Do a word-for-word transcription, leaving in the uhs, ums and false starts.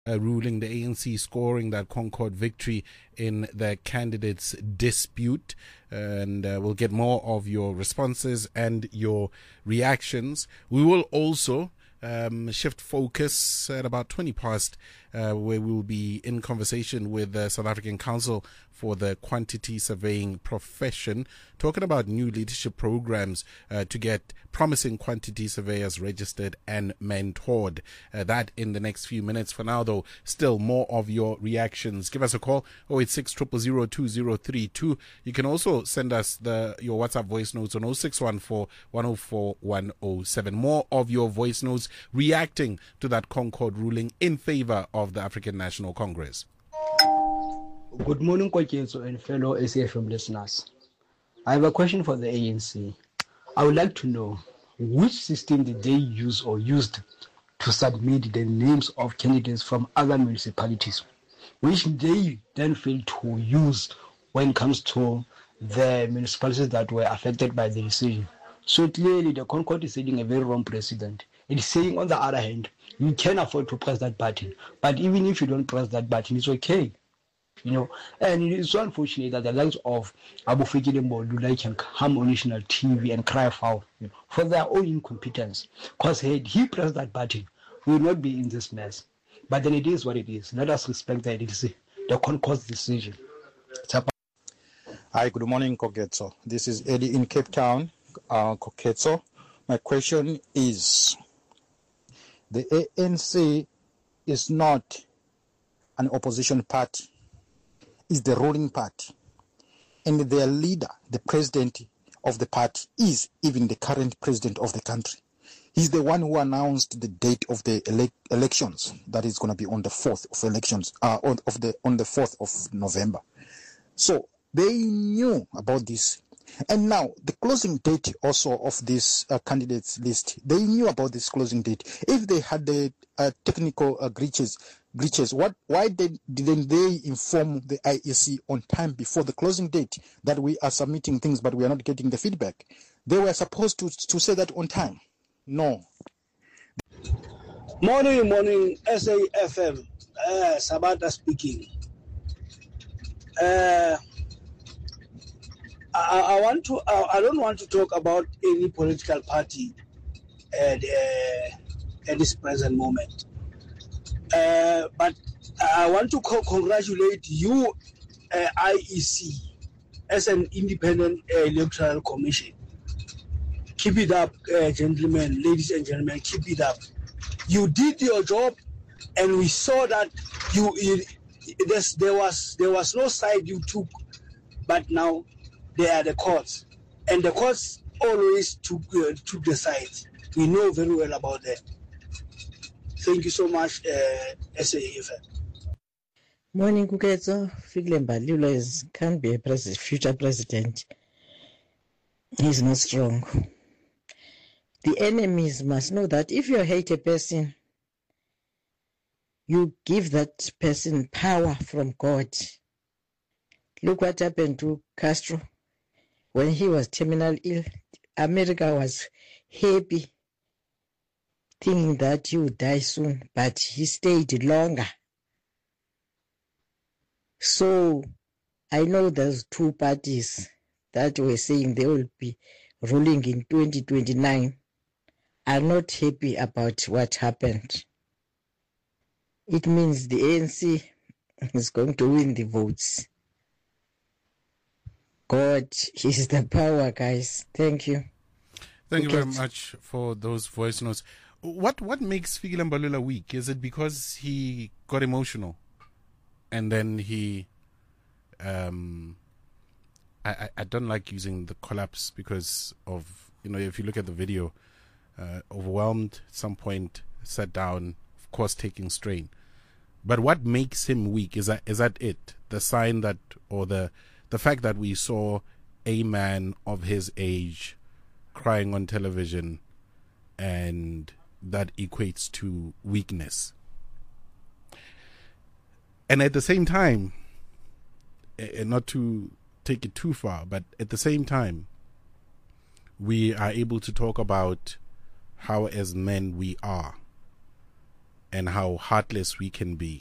Uh, ruling, the A N C scoring that Concord victory in the candidates dispute, and uh, we'll get more of your responses and your reactions. We will also um, shift focus at about twenty past, uh, where we will be in conversation with the South African Council for the Quantity Surveying Profession, talking about new leadership programs uh, to get promising quantity surveyors registered and mentored. Uh, that in the next few minutes. For now, though, still more of your reactions. Give us a call, oh eight six, zero zero zero, two zero three two. You can also send us the your WhatsApp voice notes on oh six one four, one oh four, one oh seven. More of your voice notes reacting to that Concord ruling in favor of the African National Congress. Good morning, Kwaketso and fellow S A F M listeners. I have a question for the A N C. I would like to know which system did they use or used to submit the names of candidates from other municipalities, which they then failed to use when it comes to the municipalities that were affected by the decision. So clearly, the Concord is setting a very wrong precedent. It is saying, on the other hand, you can afford to press that button, but even if you don't press that button, it's okay. You know, and it is so unfortunate that the likes of Abu Fikile Mbodula can come on national T V and cry foul, you know, for their own incompetence. Because had he pressed that button, we would not be in this mess. But then it is what it is. Let us respect that it is the Concord's decision. Hi, good morning, Koketso. This is Eddie in Cape Town, uh, Koketso. My question is, the A N C is not an opposition party. Is the ruling party, and their leader, the president of the party, is even the current president of the country. He's the one who announced the date of the ele- elections, that is going to be on the fourth of elections, uh, on, of the, on the fourth of November. So they knew about this. And now the closing date also of this uh, candidates list, they knew about this closing date. If they had the uh, technical uh, glitches, glitches, what? Why did, didn't they inform the I E C on time before the closing date that we are submitting things, but we are not getting the feedback? They were supposed to to say that on time. No. Morning, morning, S A F M. Uh, Sabata speaking. Uh, I, I want to. I, I don't want to talk about any political party at uh, at this present moment. Uh, but I want to co- congratulate you, uh, I E C, as an independent uh, electoral commission. Keep it up, uh, gentlemen, ladies and gentlemen. Keep it up. You did your job, and we saw that you. you there was there was no side you took, but now they are the courts, and the courts always took uh, took the sides. We know very well about that. Thank you so much, uh, S A F M. Morning, Kuketso. Fikile Mbalula is can't be a pres- future president. He's not strong. The enemies must know that if you hate a person, you give that person power from God. Look what happened to Castro. When he was terminal ill, America was happy, thinking that he would die soon, but he stayed longer. So I know there's two parties that were saying they will be ruling in twenty twenty-nine are not happy about what happened. It means the A N C is going to win the votes. God is the power, guys. Thank you. Thank you very much for those voice notes. What what makes Fikile Mbalula weak? Is it because he got emotional and then he um I, I don't like using the collapse because of, you know, if you look at the video, uh, overwhelmed at some point, sat down, of course taking strain. But what makes him weak? Is that is that it? The sign that, or the the fact that we saw a man of his age crying on television, and that equates to weakness. And at the same time, and not to take it too far, but at the same time, we are able to talk about how as men we are. and how heartless we can be.